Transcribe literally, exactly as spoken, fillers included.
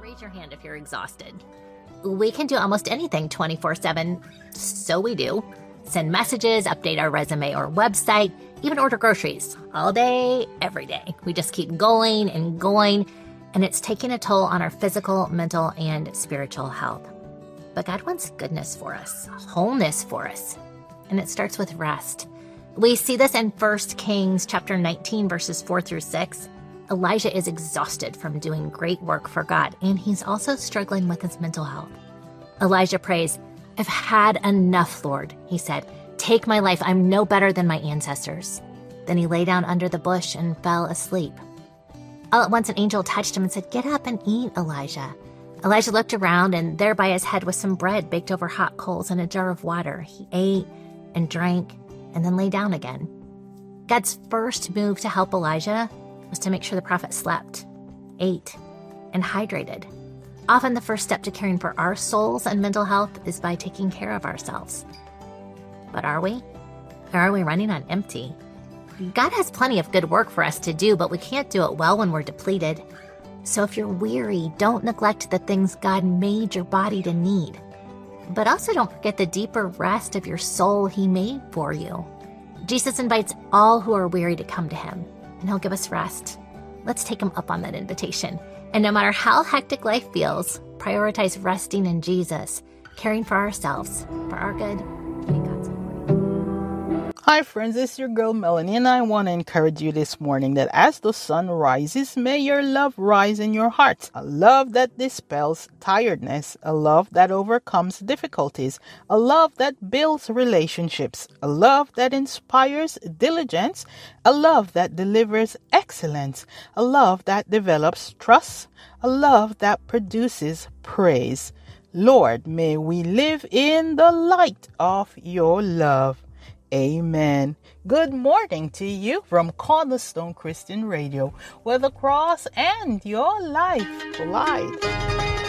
Raise your hand if you're exhausted. We can do almost anything twenty-four seven, so we do. Send messages, update our resume or website, even order groceries. All day, every day. We just keep going and going, and it's taking a toll on our physical, mental, and spiritual health. But God wants goodness for us, wholeness for us, and it starts with rest. We see this in First Kings chapter nineteen, verses four through six. Elijah is exhausted from doing great work for God, and he's also struggling with his mental health. Elijah prays, "I've had enough, Lord," he said. "Take my life. I'm no better than my ancestors." Then he lay down under the bush and fell asleep. All at once, an angel touched him and said, "Get up and eat, Elijah." Elijah looked around, and there by his head was some bread baked over hot coals and a jar of water. He ate and drank and then lay down again. God's first move to help Elijah was to make sure the prophet slept, ate, and hydrated. Often the first step to caring for our souls and mental health is by taking care of ourselves. But are we? Or are we running on empty? God has plenty of good work for us to do, but we can't do it well when we're depleted. So if you're weary, don't neglect the things God made your body to need. But also don't forget the deeper rest of your soul He made for you. Jesus invites all who are weary to come to Him, and He'll give us rest. Let's take Him up on that invitation. And no matter how hectic life feels, prioritize resting in Jesus, caring for ourselves, for our good, and in God's glory. Hi friends, it's your girl Melanie, and I want to encourage you this morning that as the sun rises, may your love rise in your heart. A love that dispels tiredness, a love that overcomes difficulties, a love that builds relationships, a love that inspires diligence, a love that delivers excellence, a love that develops trust, a love that produces praise. Lord, may we live in the light of your love. Amen. Good morning to you from Cornerstone Christian Radio, where the cross and your life collide.